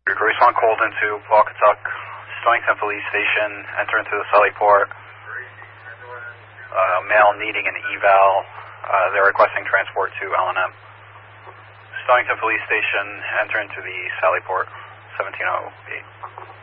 Respawn called into Pawcatuck, Stonington Police Station, enter into the Sully Port. Male needing an eval. They're requesting transport to L&M. Stonington Police Station, enter into the Sally Port, 1708.